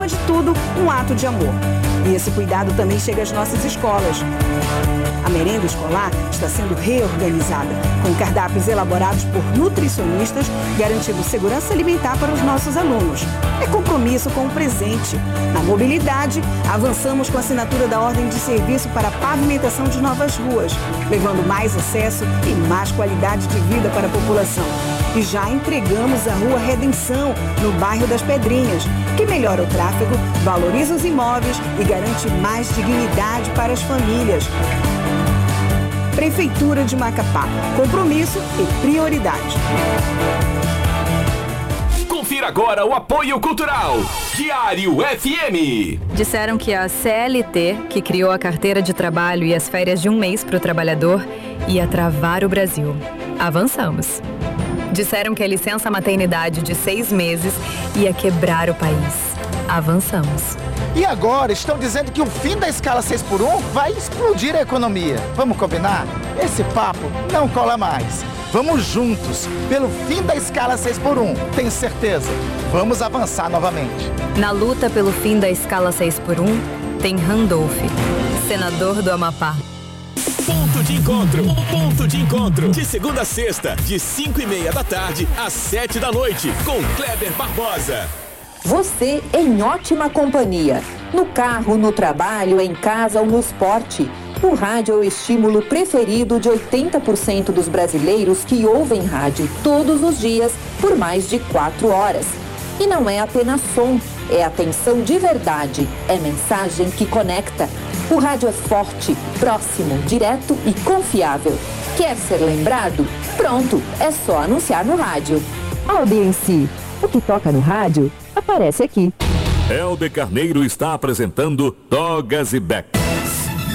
de tudo, um ato de amor. E esse cuidado também chega às nossas escolas. A merenda escolar está sendo reorganizada, com cardápios elaborados por nutricionistas, garantindo segurança alimentar para os nossos alunos. É compromisso com o presente. Na mobilidade, avançamos com a assinatura da ordem de serviço para a pavimentação de novas ruas, levando mais acesso e mais qualidade de vida para a população. E já entregamos a Rua Redenção, no bairro das Pedrinhas, que melhora o tráfego, valoriza os imóveis e garante mais dignidade para as famílias. Prefeitura de Macapá, compromisso e prioridade. Confira agora o apoio cultural. Diário FM. Disseram que a CLT, que criou a carteira de trabalho e as férias de um mês para o trabalhador, ia travar o Brasil. Avançamos. Disseram que a licença maternidade de 6 meses ia quebrar o país. Avançamos. E agora estão dizendo que o fim da escala 6x1 vai explodir a economia. Vamos combinar? Esse papo não cola mais. Vamos juntos, pelo fim da escala 6x1. Tenho certeza. Vamos avançar novamente. Na luta pelo fim da escala 6x1, tem Randolph, senador do Amapá. Ponto de encontro. Ponto de encontro. De segunda a sexta, de 5:30 da tarde às 7 da noite, com Kleber Barbosa. Você em ótima companhia. No carro, no trabalho, em casa ou no esporte. O rádio é o estímulo preferido de 80% dos brasileiros que ouvem rádio todos os dias por mais de 4 horas. E não é apenas som, é atenção de verdade, é mensagem que conecta. O rádio é forte, próximo, direto e confiável. Quer ser lembrado? Pronto, é só anunciar no rádio. Audiência. O que toca no rádio, aparece aqui. Helder Carneiro está apresentando Dogas e Beck.